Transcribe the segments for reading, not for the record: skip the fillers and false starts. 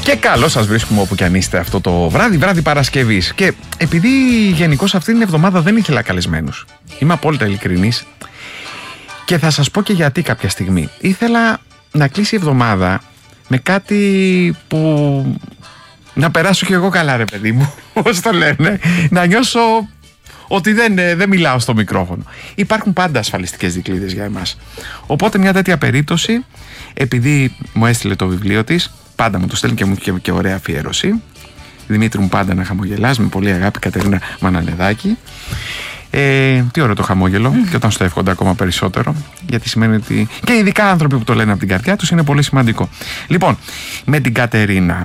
Και καλώς σας βρίσκουμε όπου κι αν είστε αυτό το βράδυ Παρασκευής. Και επειδή γενικώς αυτή την εβδομάδα δεν ήθελα καλεσμένους, είμαι απόλυτα ειλικρινής και θα σας πω και γιατί κάποια στιγμή. Ήθελα να κλείσει η εβδομάδα με κάτι που να περάσω κι εγώ καλά, ρε παιδί μου, όπως το λένε, να νιώσω ότι δεν μιλάω στο μικρόφωνο. Υπάρχουν πάντα ασφαλιστικές δικλείδες για εμάς. Οπότε μια τέτοια περίπτωση, επειδή μου έστειλε το βιβλίο της, πάντα μου το στέλνει και μου είχε και ωραία αφιέρωση. Δημήτρη μου, πάντα να χαμογελάς, με πολύ αγάπη, Κατερίνα Μαναλεδάκη. Τι ωραίο το χαμόγελο, και όταν στο εύχονται ακόμα περισσότερο, γιατί σημαίνει ότι και ειδικά άνθρωποι που το λένε από την καρδιά τους είναι πολύ σημαντικό. Λοιπόν, με την Κατερίνα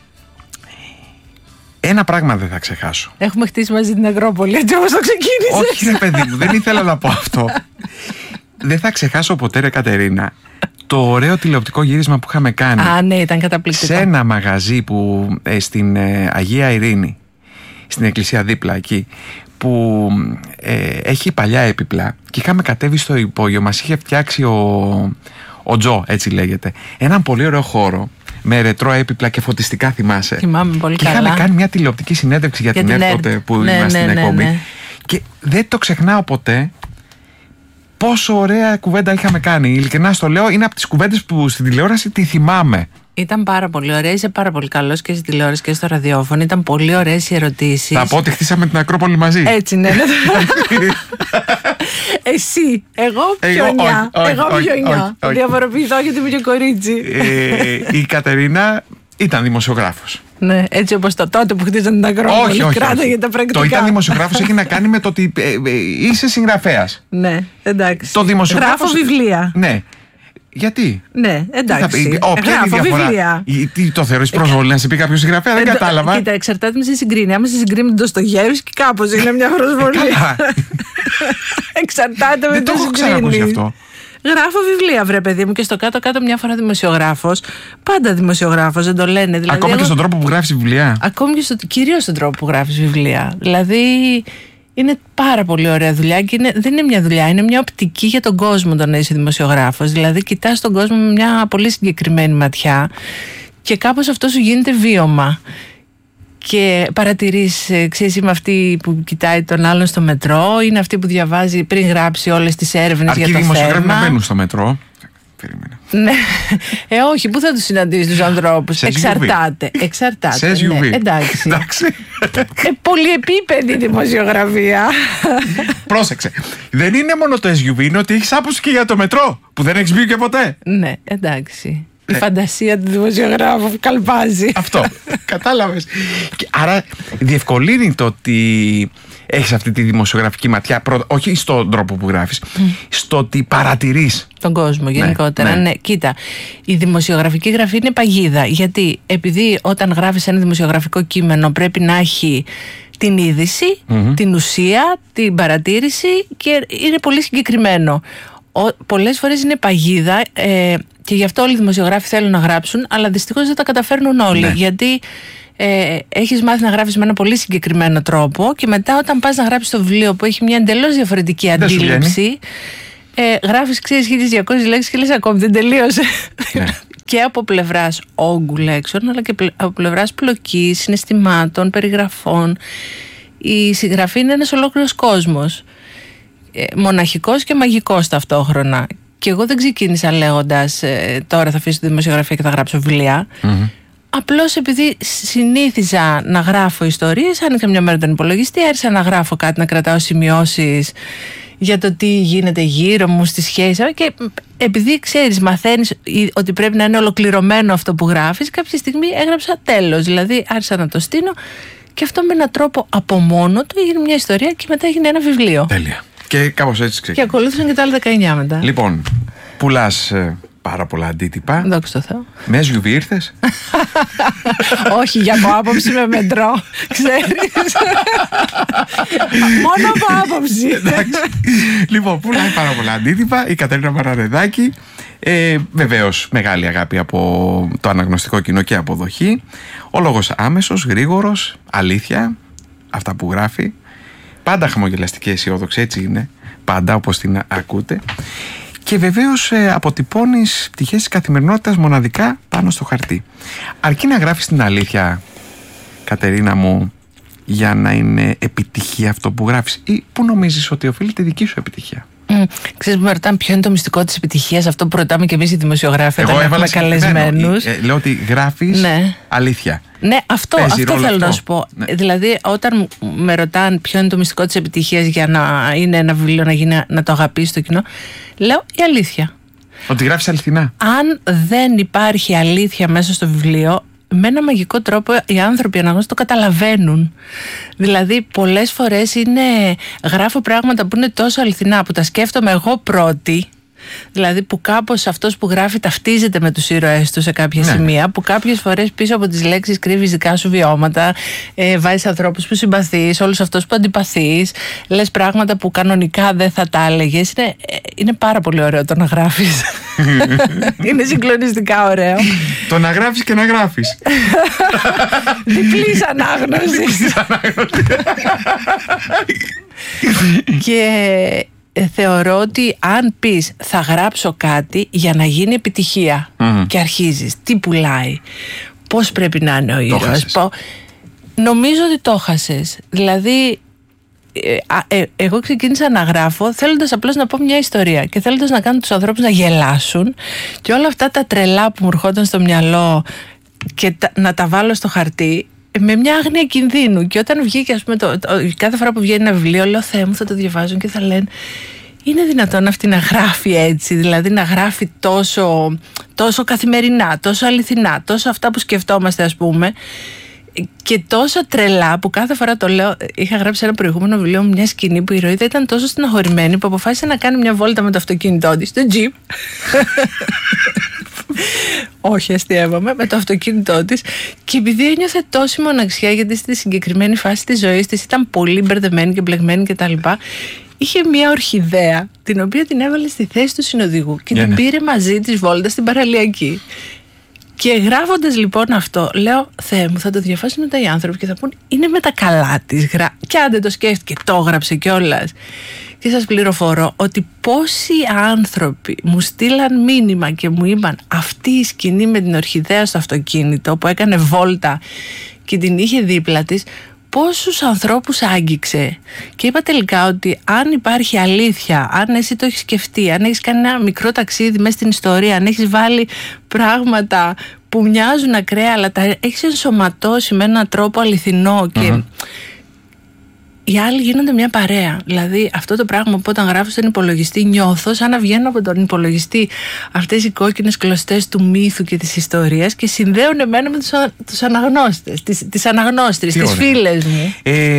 ένα πράγμα δεν θα ξεχάσω. Έχουμε χτίσει μαζί την Ακρόπολη, έτσι όπως το ξεκίνησες. Όχι, ρε παιδί μου, δεν ήθελα να πω αυτό. Δεν θα ξεχάσω ποτέ, ρε Κατερίνα, το ωραίο τηλεοπτικό γύρισμα που είχαμε κάνει. Α, ναι, ήταν καταπληκτικό. Σε ένα μαγαζί που στην Αγία Ειρήνη, στην εκκλησία δίπλα εκεί, που έχει παλιά έπιπλα, και είχαμε κατέβει στο υπόγειο. Μας είχε φτιάξει ο Τζο, έτσι λέγεται, έναν πολύ ωραίο χώρο με ρετρό έπιπλα και φωτιστικά, θυμάσαι? Θυμάμαι πολύ και καλά. Είχαμε κάνει μια τηλεοπτική συνέντευξη για την ΕΡΤ τότε που είμαστε στην εκπομπή. Ναι. Και δεν το ξεχνάω ποτέ πόσο ωραία κουβέντα είχαμε κάνει. Ειλικρινά στο λέω, είναι από τις κουβέντες που στην τηλεόραση τη θυμάμαι. Ήταν πάρα πολύ ωραία, είσαι πάρα πολύ καλός και στη τηλεόραση και στο ραδιόφωνο. Ήταν πολύ ωραίες οι ερωτήσεις. Θα πω ότι χτίσαμε την Ακρόπολη μαζί. Έτσι, ναι. Εσύ, εγώ πιονιά. Θα διαφοροποιηθώ γιατί είμαι και κορίτσι. Η Κατερίνα ήταν δημοσιογράφος. Ναι, έτσι όπως το τότε που χτίζαν την Ακρόπολη. Όχι. Κράταγε τα πρακτικά. Το ήταν δημοσιογράφος έχει να κάνει με το ότι είσαι συγγραφέας. Ναι, εντάξει. Το δημοσιογράφος. Γράφω βιβλία. Ναι. Γιατί? Ναι, εντάξει. Ποια είναι η διαφορά? Τι το θεωρείς προσβολή να σε πει κάποιος συγγραφέα? Δεν κατάλαβα. Κοίτα, εξαρτάται με σε συγκρίνει. Άμα σε συγκρίνει με τον Ντοστογεύσκη, κάπως είναι μια προσβολή. Εξαρτάται με τον συγκρίνει. Δεν το έχω ξανακούσει αυτό. Γράφω βιβλία, βρε παιδί μου, και στο κάτω-κάτω μια φορά δημοσιογράφος. Πάντα δημοσιογράφος, δεν το λένε. Δηλαδή, ακόμα και στον τρόπο που γράφεις βιβλία. Ακόμη και κυρίως στον τρόπο που γράφεις βιβλία. Δηλαδή, είναι πάρα πολύ ωραία δουλειά και δεν είναι μια δουλειά, είναι μια οπτική για τον κόσμο το να είσαι δημοσιογράφος. Δηλαδή, κοιτάς τον κόσμο με μια πολύ συγκεκριμένη ματιά και κάπως αυτό σου γίνεται βίωμα. Και παρατηρείς, ξέρεις, είμαι αυτή που κοιτάει τον άλλον στο μετρό, είναι αυτή που διαβάζει πριν γράψει όλες τις έρευνες για το θέμα. Αρκεί δημοσιογράφοι να μπαίνουν στο μετρό. Περίμενα. Ναι. Όχι, πού θα τους συναντήσεις τους ανθρώπους? Εξαρτάται. Σε SUV. Ναι, εντάξει. Πολυεπίπεδη δημοσιογραφία. Πρόσεξε. Δεν είναι μόνο το SUV, είναι ότι έχεις άποψη και για το μετρό, που δεν έχεις μπει και ποτέ. Ναι, εντάξει. Η φαντασία του δημοσιογράφου καλπάζει. Αυτό. Κατάλαβες. Άρα διευκολύνει το ότι έχεις αυτή τη δημοσιογραφική ματιά, όχι στον τρόπο που γράφεις, στο ότι παρατηρείς τον κόσμο γενικότερα. Ναι. Κοίτα, η δημοσιογραφική γραφή είναι παγίδα. Γιατί επειδή όταν γράφεις ένα δημοσιογραφικό κείμενο πρέπει να έχει την είδηση, την ουσία, την παρατήρηση και είναι πολύ συγκεκριμένο. Πολλές φορές είναι παγίδα και γι' αυτό όλοι οι δημοσιογράφοι θέλουν να γράψουν, αλλά δυστυχώς δεν τα καταφέρνουν όλοι. Ναι. Γιατί έχεις μάθει να γράφεις με ένα πολύ συγκεκριμένο τρόπο και μετά όταν πας να γράψεις το βιβλίο που έχει μια εντελώς διαφορετική αντίληψη, γράφεις, ξέρεις, 1200 λέξεις και λες ακόμη δεν τελείωσε. Ναι. Και από πλευράς όγκου λέξεων, αλλά και από πλευράς πλοκής, συναισθημάτων, περιγραφών. Η συγγραφή είναι ένας ολόκληρος κόσμος. Μοναχικός και μαγικός ταυτόχρονα. Και εγώ δεν ξεκίνησα λέγοντας τώρα θα αφήσω τη δημοσιογραφία και θα γράψω βιβλία. Απλώς επειδή συνήθιζα να γράφω ιστορίες, άνοιξα μια μέρα τον υπολογιστή, άρχισα να γράφω κάτι, να κρατάω σημειώσεις για το τι γίνεται γύρω μου, στις σχέσεις. Και επειδή ξέρεις, μαθαίνεις ότι πρέπει να είναι ολοκληρωμένο αυτό που γράφεις, κάποια στιγμή έγραψα τέλος. Δηλαδή άρχισα να το στείνω και αυτό με έναν τρόπο από μόνο του έγινε μια ιστορία και μετά έγινε ένα βιβλίο. Τέλεια. Και κάπως έτσι ξεκίνησε. Και ακολούθησαν και τα άλλα 19 μετά. Λοιπόν, πουλάς πάρα πολλά αντίτυπα. Δόξα τω Θεώ. Με SUV ήρθες? Όχι, για από άποψη με μετρό. Ξέρεις. Μόνο από άποψη. Λοιπόν, πουλάει πάρα πολλά αντίτυπα η Κατερίνα Μαναλεδάκη. Βεβαίως μεγάλη αγάπη από το αναγνωστικό κοινό και αποδοχή. Ο λόγος άμεσος, γρήγορος, αλήθεια, αυτά που γράφει. Πάντα χαμογελαστική, αισιόδοξη, έτσι είναι. Πάντα όπως την ακούτε. Και βεβαίως αποτυπώνεις πτυχές της καθημερινότητας μοναδικά πάνω στο χαρτί. Αρκεί να γράφεις την αλήθεια, Κατερίνα μου, για να είναι επιτυχία αυτό που γράφεις, ή πού νομίζεις ότι οφείλεται η δική σου επιτυχία? Ξέρεις, με ρωτάνε ποιο είναι το μυστικό της επιτυχίας, αυτό που ρωτάμε και εμείς οι δημοσιογράφοι όταν έχουμε καλεσμένους. Λέω ότι γράφεις αλήθεια. Ναι, αυτό θέλω να σου πω. Ναι. Δηλαδή, όταν με ρωτάνε ποιο είναι το μυστικό της επιτυχίας για να είναι ένα βιβλίο, να το αγαπήσει το κοινό, λέω η αλήθεια. Ότι γράφεις αληθινά. Αν δεν υπάρχει αλήθεια μέσα στο βιβλίο, με ένα μαγικό τρόπο οι άνθρωποι αναγνώστες το καταλαβαίνουν. Δηλαδή πολλές φορές γράφω πράγματα που είναι τόσο αληθινά που τα σκέφτομαι εγώ πρώτη. Δηλαδή που κάπως αυτός που γράφει ταυτίζεται με τους ήρωές του σε κάποια σημεία, που κάποιες φορές πίσω από τις λέξεις κρύβεις δικά σου βιώματα, βάζεις ανθρώπους που συμπαθείς, όλους αυτούς που αντιπαθείς, λες πράγματα που κανονικά δεν θα τα έλεγες. Είναι πάρα πολύ ωραίο το να γράφεις. Είναι συγκλονιστικά ωραίο. Το να γράφεις και να γράφεις. Διπλής ανάγνωση. Και θεωρώ ότι αν πεις θα γράψω κάτι για να γίνει επιτυχία και αρχίζεις, τι πουλάει, πώς πρέπει να είναι ο ήρωας, νομίζω ότι το χάσες. Δηλαδή εγώ ξεκίνησα να γράφω θέλοντας απλώς να πω μια ιστορία και θέλοντας να κάνω τους ανθρώπους να γελάσουν, και όλα αυτά τα τρελά που μου ερχόταν στο μυαλό και να τα βάλω στο χαρτί με μια άγνοια κινδύνου. Και όταν βγήκε, ας πούμε, κάθε φορά που βγαίνει ένα βιβλίο, λέω Θεέ μου, θα το διαβάζουν και θα λένε είναι δυνατόν αυτή να γράφει έτσι, δηλαδή να γράφει τόσο καθημερινά, τόσο αληθινά, τόσο αυτά που σκεφτόμαστε, ας πούμε, και τόσο τρελά που κάθε φορά το λέω. Είχα γράψει ένα προηγούμενο βιβλίο μου μια σκηνή που η ηρωίδα ήταν τόσο στεναχωρημένη που αποφάσισε να κάνει μια βόλτα με το αυτοκίνητό της, το Jeep. Όχι, αστείευαμε, με το αυτοκίνητό της, και επειδή ένιωθε τόση μοναξιά, γιατί στη συγκεκριμένη φάση της ζωής της ήταν πολύ μπερδεμένη και μπλεγμένη κτλ., είχε μια ορχιδέα την οποία την έβαλε στη θέση του συνοδηγού και την πήρε μαζί της βόλτα στην παραλιακή. Και γράφοντας λοιπόν αυτό, λέω Θεέ μου, θα το διαβάσουν μετά οι άνθρωποι και θα πούν είναι με τα καλά της. Και αν δεν το σκέφτηκε, το έγραψε κιόλας. Και σας πληροφορώ ότι πόσοι άνθρωποι μου στείλαν μήνυμα και μου είπαν αυτή η σκηνή με την ορχιδέα στο αυτοκίνητο που έκανε βόλτα και την είχε δίπλα της, πόσους ανθρώπους άγγιξε. Και είπα τελικά ότι αν υπάρχει αλήθεια, αν εσύ το έχεις σκεφτεί, αν έχεις κάνει ένα μικρό ταξίδι μέσα στην ιστορία, αν έχεις βάλει πράγματα που μοιάζουν ακραία αλλά τα έχεις ενσωματώσει με έναν τρόπο αληθινό και οι άλλοι γίνονται μια παρέα. Δηλαδή αυτό το πράγμα που όταν γράφω στον υπολογιστή νιώθω σαν να βγαίνω από τον υπολογιστή αυτές οι κόκκινες κλωστές του μύθου και της ιστορίας και συνδέουν εμένα με τους αναγνώστες, τις αναγνώστρες, τις φίλες μου.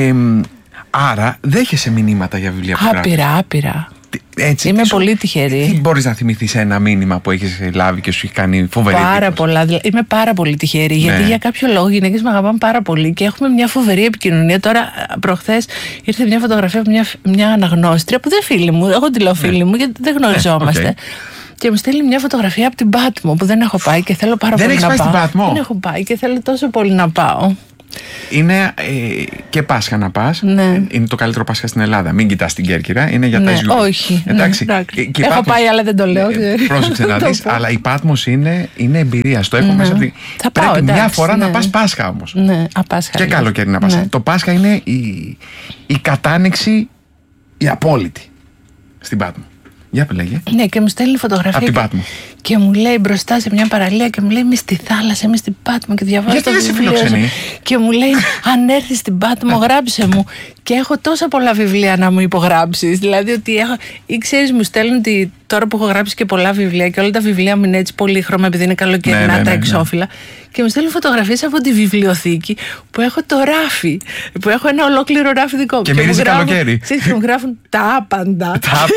Άρα δέχεσαι μηνύματα για βιβλία που γράφεις? Άπειρα. Έτσι, είμαι πολύ τυχερή. Τι μπορείς να θυμηθείς ένα μήνυμα που έχεις λάβει και σου έχει κάνει φοβερή εντύπωση? Πάρα πολλά. Είμαι πάρα πολύ τυχερή. Γιατί για κάποιο λόγο οι γυναίκες με αγαπάνε πάρα πολύ και έχουμε μια φοβερή επικοινωνία. Τώρα, προχθές ήρθε μια φωτογραφία από μια αναγνώστρια που δεν φίλη μου. Εγώ τη λέω φίλη μου γιατί δεν γνωριζόμαστε. Και μου στέλνει μια φωτογραφία από την Πάτμο που δεν έχω πάει και θέλω πάρα πολύ να πάω. Δεν έχεις πάει στην Πάτμο? Δεν έχω πάει και θέλω τόσο πολύ να πάω. Είναι και Πάσχα να πας. Ναι. Είναι το καλύτερο Πάσχα στην Ελλάδα. Μην κοιτάς την Κέρκυρα, είναι για τα Ισγιού. Όχι. Εντάξει. Και έχω πάει, αλλά δεν το λέω. Πρόσεξε να δεις. Αλλά η Πάτμος είναι εμπειρία. Στο έχω μέσα από την. Πρέπει μια φορά να πας Πάσχα όμως. Ναι, Πάσχα. Και καλοκαίρι να πας. Το Πάσχα είναι η κατάνοιξη, η απόλυτη στην Πάτμο. Για λέγε. Ναι, και μου στέλνει φωτογραφία. Από την Πάτμο. Και μου λέει μπροστά σε μια παραλία και μου λέει είμαι στη θάλασσα, είμαι στην Πάτμο και διαβάζω το βιβλίο. Και μου λέει αν έρθεις στην Πάτμο γράψε μου. Και έχω τόσα πολλά βιβλία να μου υπογράψεις. Δηλαδή ότι έχω. Ή ξέρεις, μου στέλνουν ότι τώρα που έχω γράψει και πολλά βιβλία και όλα τα βιβλία μου είναι έτσι πολύχρωμα επειδή είναι καλοκαιρινά τα εξώφυλλα. Και μου στέλνουν φωτογραφίες από τη βιβλιοθήκη που έχω το ράφι. Που έχω ένα ολόκληρο ράφι δικό μου. Και μυρίζει καλοκαίρι. Και μου γράφουν τα άπαντα.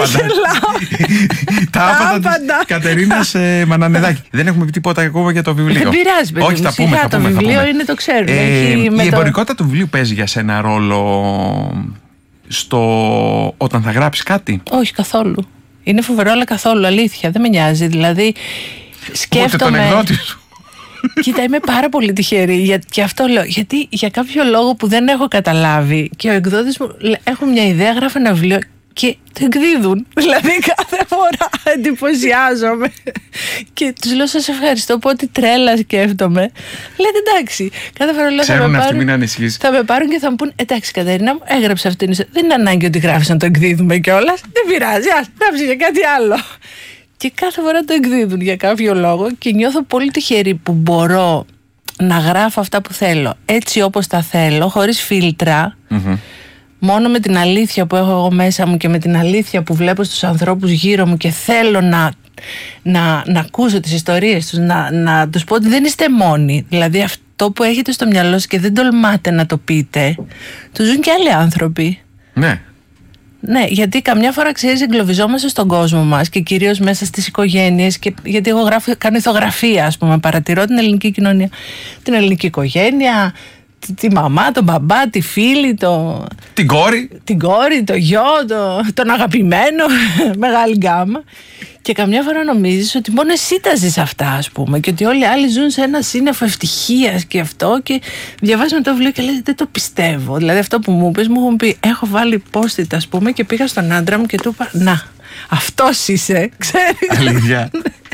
Τα άπαντα της Κατερίνας Μανανεδάκη. Δεν έχουμε πει τίποτα ακόμα για το βιβλίο. Δεν πειράζει, παιδί. Όχι, θα πούμε. Το βιβλίο είναι, το ξέρουμε. Η εμπορικότητα του βιβλίου παίζει για σένα ρόλο όταν θα γράψεις κάτι? Όχι, καθόλου. Είναι φοβερό, αλλά καθόλου, αλήθεια. Δεν με νοιάζει. Δηλαδή, σκέφτομαι. Ούτε τον εκδότη σου. Κοίτα, είμαι πάρα πολύ τυχερή και αυτό λέω. Γιατί για κάποιο λόγο που δεν έχω καταλάβει και ο εκδότης μου, έχω μια ιδέα, γράφω ένα βιβλίο. Και το εκδίδουν. Δηλαδή κάθε φορά εντυπωσιάζομαι. Και τους λέω σας ευχαριστώ που ό,τι τρέλα σκέφτομαι. Λέτε εντάξει. Κάθε φορά λέω θα με πάρουν και θα μου πούν εντάξει Κατερίνα μου, έγραψε αυτήν. Δεν είναι ανάγκη ότι γράφεις να το εκδίδουμε κιόλας. Δεν πειράζει, ας γράψει για κάτι άλλο. Και κάθε φορά το εκδίδουν για κάποιο λόγο και νιώθω πολύ τυχερή που μπορώ να γράφω αυτά που θέλω έτσι όπως τα θέλω, χωρίς φίλτρα. Μόνο με την αλήθεια που έχω εγώ μέσα μου και με την αλήθεια που βλέπω στους ανθρώπους γύρω μου και θέλω να ακούσω τις ιστορίες τους, να τους πω ότι δεν είστε μόνοι. Δηλαδή αυτό που έχετε στο μυαλό σας και δεν τολμάτε να το πείτε, το ζουν και άλλοι άνθρωποι. Ναι. Ναι, γιατί καμιά φορά ξέρεις εγκλωβιζόμαστε στον κόσμο μας και κυρίως μέσα στις οικογένειες και γιατί εγώ κάνω ηθογραφία, ας πούμε, παρατηρώ την ελληνική κοινωνία, την ελληνική οικογένεια, τη μαμά, τον μπαμπά, τη φίλη, την κόρη, το γιο, τον αγαπημένο, μεγάλη γκάμα. Και καμιά φορά νομίζεις ότι μόνο εσύ τα ζεις αυτά, ας πούμε, και ότι όλοι οι άλλοι ζουν σε ένα σύννεφο ευτυχίας και αυτό. Και διαβάζεις με το βιβλίο και λες δεν το πιστεύω. Δηλαδή αυτό που μου είπες, μου έχουν πει, έχω βάλει post-it, ας πούμε, και πήγα στον άντρα μου και του είπα, να, αυτός είσαι, ξέρεις. Αλήθεια.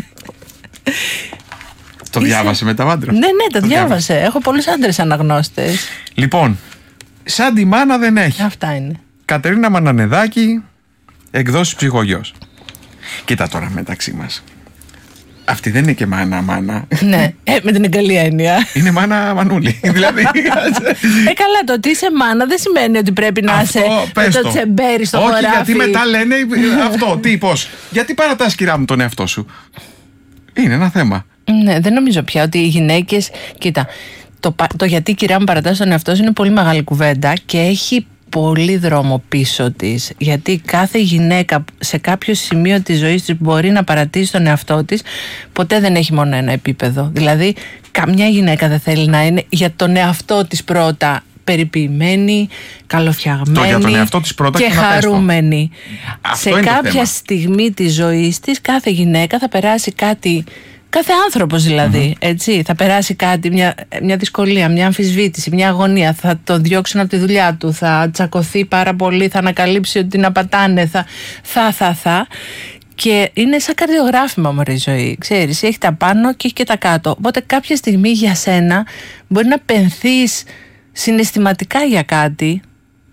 Το διάβασε με τα άντρα. Ναι, το διάβασε. Έχω πολλούς άντρες αναγνώστες. Λοιπόν, σαν τη μάνα δεν έχει. Αυτά είναι. Κατερίνα Μανανεδάκη, εκδόσεις Ψυχογιός. Κοίτα τώρα μεταξύ μας. Αυτή δεν είναι και μάνα. Ναι, με την καλή έννοια. Είναι μάνα-μανούλη. Δηλαδή. Καλά, το ότι είσαι μάνα δεν σημαίνει ότι πρέπει να είσαι το τσεμπέρι στο χωράφι. Όχι, γιατί μετά λένε αυτό. Πώς. Γιατί παρατάς, κυρά μου, τον εαυτό σου. Είναι ένα θέμα. Ναι, δεν νομίζω πια ότι οι γυναίκες. Κοίτα, το γιατί κυρά μου παρατάς τον εαυτό σου είναι πολύ μεγάλη κουβέντα και έχει πολύ δρόμο πίσω της. Γιατί κάθε γυναίκα σε κάποιο σημείο της ζωής της μπορεί να παρατήσει τον εαυτό της, ποτέ δεν έχει μόνο ένα επίπεδο. Δηλαδή, καμιά γυναίκα δεν θέλει να είναι για τον εαυτό της πρώτα περιποιημένη, καλοφτιαγμένη για τον εαυτό της πρώτα και χαρούμενη. Σε κάποια στιγμή της ζωής της, κάθε γυναίκα θα περάσει κάτι. Κάθε άνθρωπος δηλαδή, έτσι, θα περάσει κάτι, μια δυσκολία, μια αμφισβήτηση, μια αγωνία, θα τον διώξουν από τη δουλειά του, θα τσακωθεί πάρα πολύ, θα ανακαλύψει ότι την απατάνε, θα. Και είναι σαν καρδιογράφημα μωρή η ζωή, ξέρεις, έχει τα πάνω και έχει και τα κάτω. Οπότε κάποια στιγμή για σένα μπορεί να πενθείς συναισθηματικά για κάτι,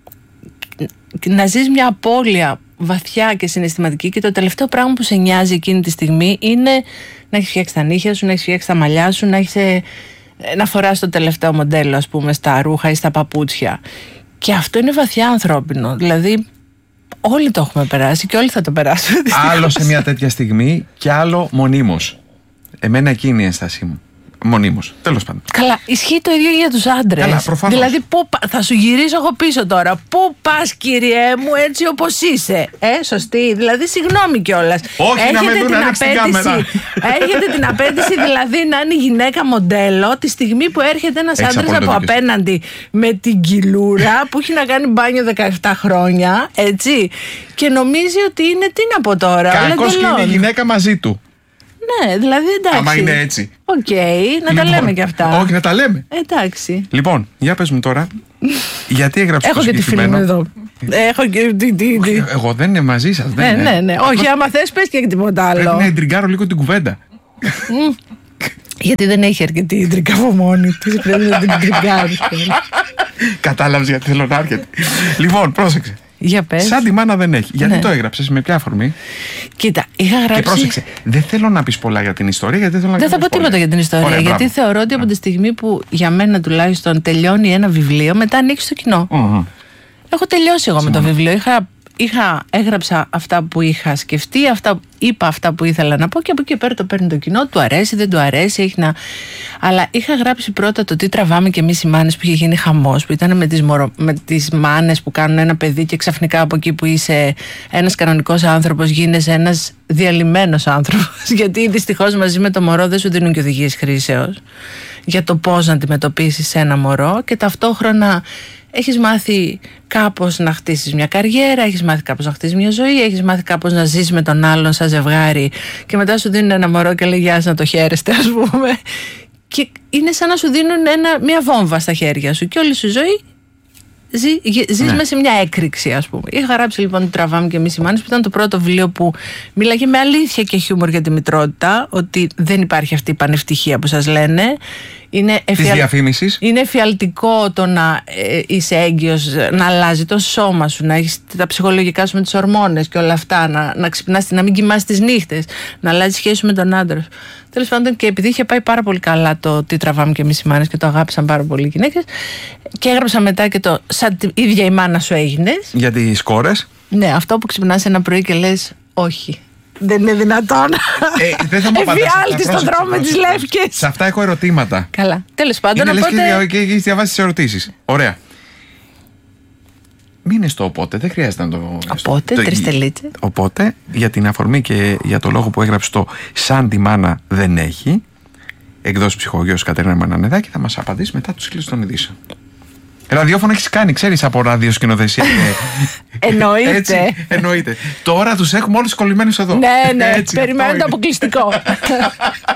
να ζεις μια απώλεια βαθιά και συναισθηματική και το τελευταίο πράγμα που σε νοιάζει εκείνη τη στιγμή είναι να έχεις φτιάξει τα νύχια σου, να έχεις φτιάξει τα μαλλιά σου, να φοράς το τελευταίο μοντέλο, ας πούμε, στα ρούχα ή στα παπούτσια. Και αυτό είναι βαθιά ανθρώπινο. Δηλαδή όλοι το έχουμε περάσει και όλοι θα το περάσουμε. Άλλο σε μια τέτοια στιγμή και άλλο μονίμως. Εμένα εκείνη είναι η ένστασή μου. Μονίμως. Τέλος πάντων. Καλά, ισχύει το ίδιο για τους άντρες. Καλά, προφανώς. Δηλαδή, θα σου γυρίσω εγώ πίσω τώρα. Πού πας, κυριέ μου, έτσι όπως είσαι. Σωστή. Δηλαδή, συγγνώμη κιόλας. Όχι, να με δουν να ανοίξει την κάμερα. Έχετε την απέτηση δηλαδή να είναι η γυναίκα μοντέλο τη στιγμή που έρχεται ένας άντρας από απέναντι με την κιλούρα που έχει να κάνει μπάνιο 17 χρόνια, έτσι. Και νομίζει ότι είναι τι να πω τώρα. Κακώς και είναι η γυναίκα μαζί του. Ναι, δηλαδή εντάξει. Άμα είναι έτσι. Οκ, να τα λέμε κι αυτά. Όχι, να τα λέμε. Εντάξει. Λοιπόν, για πες μου τώρα, γιατί έγραψες το συγκεκριμένο. Έχω και τη φίλη μου εδώ. Έχω και. Εγώ δεν είναι μαζί σας. Ναι. Όχι, άμα θες, πες και τίποτα άλλο. Πρέπει να εντριγκάρω λίγο την κουβέντα. Γιατί δεν έχει αρκετή ίντρικα από μόνη της. Πρέπει να την εντριγκάρεις. Κατάλαβες γιατί θέλω να έρχεται. Λοιπόν, πρόσεξε. Για πες. Σαν τη μάνα δεν έχει. Γιατί το έγραψες, με ποια αφορμή? Κοίτα, είχα γράψει. Και πρόσεξε, δεν θέλω να πεις πολλά για την ιστορία, γιατί θέλω να δεν θα πω τίποτα για την ιστορία. Ωραία, γιατί μπράβο. θεωρώ ότι από τη στιγμή που για μένα τουλάχιστον τελειώνει ένα βιβλίο, μετά ανοίξει στο κοινό. Έχω τελειώσει εγώ με το βιβλίο. Έγραψα αυτά που είχα σκεφτεί, είπα αυτά που ήθελα να πω και από εκεί πέρα το παίρνει το κοινό, του αρέσει, δεν του αρέσει, αλλά είχα γράψει πρώτα το τι τραβάμε κι εμείς οι μάνες που είχε γίνει χαμός, που ήταν με τις μάνες που κάνουν ένα παιδί και ξαφνικά από εκεί που είσαι ένας κανονικός άνθρωπος γίνεσαι ένας διαλυμένος άνθρωπος, γιατί δυστυχώς μαζί με το μωρό δεν σου δίνουν και οδηγίες χρήσεως για το πώς να αντιμετωπίσεις ένα μωρό και ταυτόχρονα έχεις μάθει κάπως να χτίσεις μια καριέρα, έχεις μάθει κάπως να χτίσεις μια ζωή, έχεις μάθει κάπως να ζεις με τον άλλον σαν ζευγάρι και μετά σου δίνουν ένα μωρό και λέει γεια σας να το χαίρεστε, ας πούμε. Και είναι σαν να σου δίνουν μια βόμβα στα χέρια σου και όλη σου ζωή Ζεις μέσα σε μια έκρηξη, ας πούμε. Είχα γράψει λοιπόν το Τραβάμε και εμείς οι μάνες, που ήταν το πρώτο βιβλίο που μίλαγε με αλήθεια και χιούμορ για τη μητρότητα, ότι δεν υπάρχει αυτή η πανευτυχία που σας λένε. Της διαφήμισης. Είναι εφιαλτικό το να είσαι έγκυος, να αλλάζει το σώμα σου, να έχεις τα ψυχολογικά σου με τις ορμόνες και όλα αυτά, να ξυπνάς, να μην κοιμάσαι τις νύχτες, να αλλάζει σχέση σου με τον άντρα σου. Τέλος πάντων, και επειδή είχε πάει πάρα πολύ καλά το Τι Τραβάμε και εμείς οι μάνες και το αγάπησαν πάρα πολύ οι γυναίκες, και έγραψα μετά και το Σαν την ίδια η μάνα σου έγινες. Για τις κόρες. Ναι, αυτό που ξυπνάς ένα πρωί και λες όχι. Δεν είναι δυνατόν. Δεν θα μου εφιάλτη στον δρόμο με τις λεύκες. Σε αυτά έχω ερωτήματα. Καλά. Τέλος πάντων. Είναι λες και έχεις διαβάσει τις ερωτήσεις. Ωραία. Μείνε στο οπότε, δεν χρειάζεται να το. Οπότε, 3 τελίτσες. Οπότε, για την αφορμή και για το λόγο που έγραψε το Σαν τη μάνα δεν έχει, εκδόσεις Ψυχογειός Κατερίνα Μανανεδάκη, θα μας απαντήσει μετά τους κύκλους των ειδήσεων. Ραδιόφωνο έχεις κάνει, ξέρεις, από ραδιοσκηνοθεσία. Εννοείται. Έτσι, εννοείται. Τώρα τους έχουμε όλους κολλημένους εδώ. Ναι, περιμένω το αποκλειστικό.